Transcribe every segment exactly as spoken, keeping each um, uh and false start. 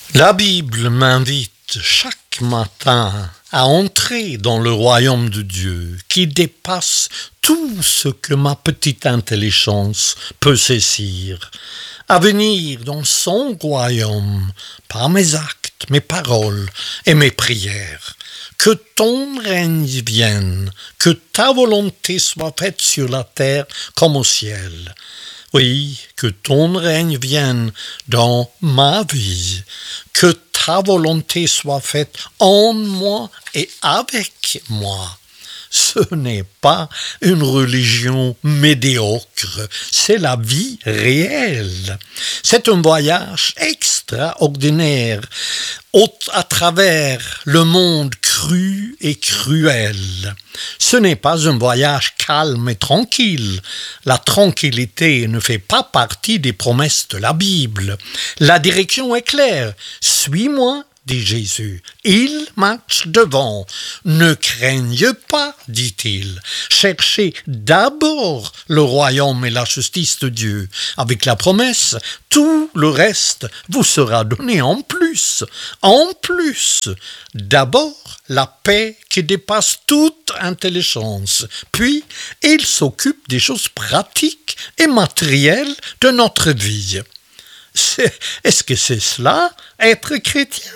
La Bible m'invite chaque matin à entrer dans le royaume de Dieu qui dépasse tout ce que ma petite intelligence peut saisir, à venir dans son royaume par mes actes, mes paroles et mes prières. Que ton règne vienne, que ta volonté soit faite sur la terre comme au ciel. Oui, que ton règne vienne dans ma vie, que ta volonté soit faite en moi et avec moi. Ce n'est pas une religion médiocre, c'est la vie réelle. C'est un voyage extraordinaire à travers le monde cru et cruel. Ce n'est pas un voyage calme et tranquille. La tranquillité ne fait pas partie des promesses de la Bible. La direction est claire. Suis-moi, dit Jésus. Il marche devant. Ne craignez pas, dit-il. Cherchez d'abord le royaume et la justice de Dieu. Avec la promesse, tout le reste vous sera donné en plus. En plus, d'abord, la paix qui dépasse toute intelligence. Puis, il s'occupe des choses pratiques et matérielles de notre vie. C'est, est-ce que c'est cela, être chrétien?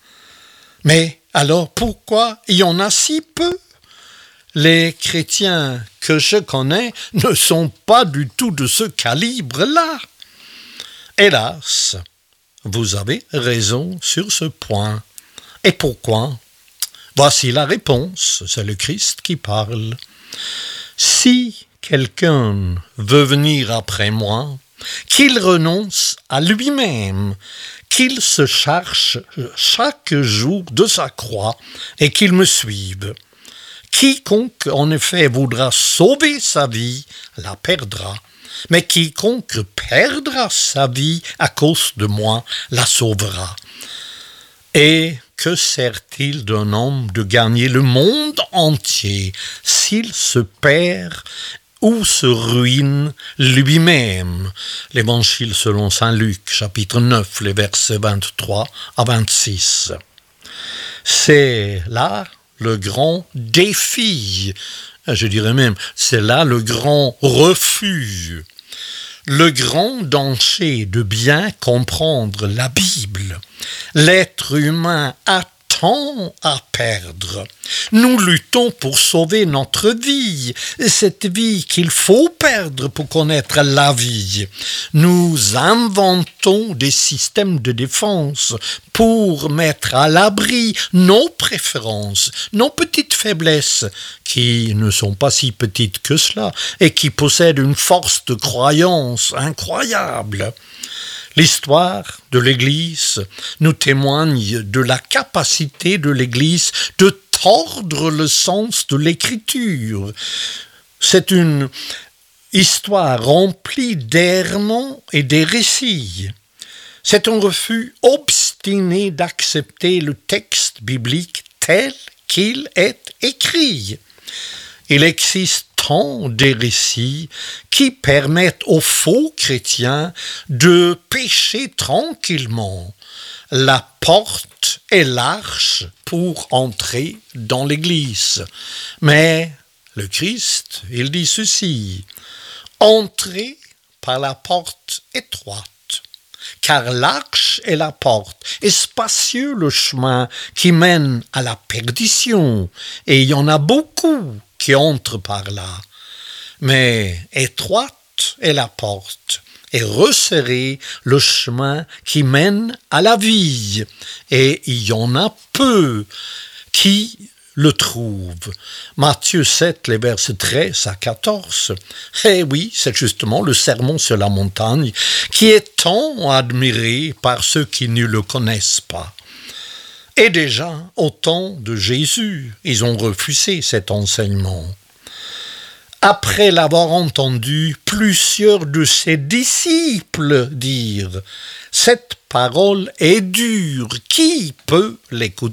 Mais alors pourquoi il y en a si peu? Les chrétiens que je connais ne sont pas du tout de ce calibre-là. Hélas, vous avez raison sur ce point. Et pourquoi? Voici la réponse, c'est le Christ qui parle. Si quelqu'un veut venir après moi, qu'il renonce à lui-même, qu'il se charge chaque jour de sa croix et qu'il me suive. Quiconque, en effet, voudra sauver sa vie, la perdra. Mais quiconque perdra sa vie à cause de moi, la sauvera. Et que sert-il d'un homme de gagner le monde entier s'il se perd ou se ruine lui-même? L'Évangile selon saint Luc, chapitre neuf, les versets vingt-trois à vingt-six. C'est là le grand défi, je dirais même, c'est là le grand refus, le grand danger de bien comprendre la Bible. L'être humain a tant à perdre. Nous luttons pour sauver notre vie, cette vie qu'il faut perdre pour connaître la vie. Nous inventons des systèmes de défense pour mettre à l'abri nos préférences, nos petites faiblesses, qui ne sont pas si petites que cela, et qui possèdent une force de croyance incroyable. L'histoire de l'Église nous témoigne de la capacité de l'Église de tordre le sens de l'Écriture. C'est une histoire remplie d'errements et de récits. C'est un refus obstiné d'accepter le texte biblique tel qu'il est écrit. Il existe tant de récits qui permettent aux faux chrétiens de pécher tranquillement. La porte est large pour entrer dans l'Église. Mais le Christ, il dit ceci: entrez par la porte étroite, car large est la porte et spacieux le chemin qui mène à la perdition, et il y en a beaucoup qui entrent par là. Mais étroite est la porte et resserré le chemin qui mène à la vie, et il y en a peu qui le trouvent. Matthieu sept, les versets treize à quatorze. Eh oui, c'est justement le sermon sur la montagne qui est tant admiré par ceux qui ne le connaissent pas. Et déjà, au temps de Jésus, ils ont refusé cet enseignement. Après l'avoir entendu, plusieurs de ses disciples dire « Cette parole est dure, qui peut l'écouter ?»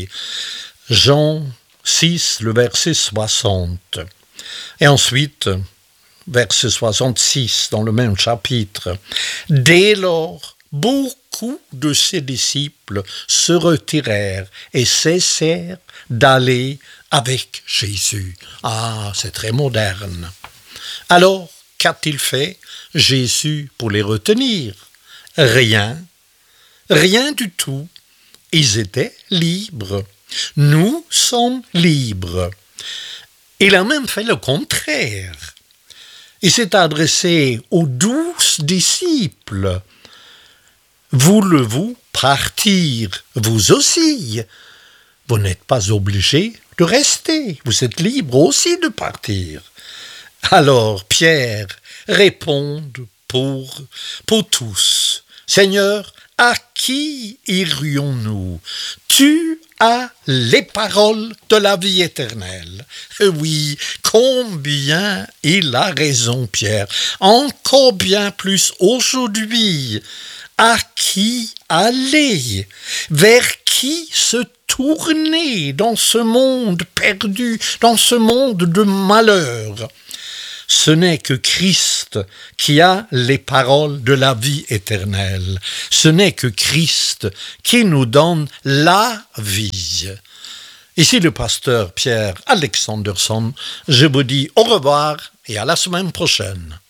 Jean six, le verset soixante. Et ensuite, verset soixante-six, dans le même chapitre. Dès lors, beaucoup beaucoup de ses disciples se retirèrent et cessèrent d'aller avec Jésus. Ah, c'est très moderne. Alors, qu'a-t-il fait Jésus pour les retenir? Rien, rien du tout. Ils étaient libres. Nous sommes libres. Il a même fait le contraire. Il s'est adressé aux douze disciples. Voulez-vous partir, vous aussi? Vous n'êtes pas obligés de rester. Vous êtes libres aussi de partir. Alors Pierre répond pour, pour tous. Seigneur, à qui irions-nous? Tu as les paroles de la vie éternelle. Oui, combien il a raison, Pierre. Encore bien plus aujourd'hui. À qui aller? Vers qui se tourner dans ce monde perdu, dans ce monde de malheur? Ce n'est que Christ qui a les paroles de la vie éternelle. Ce n'est que Christ qui nous donne la vie. Ici le pasteur Pierre Alexanderson, je vous dis au revoir et à la semaine prochaine.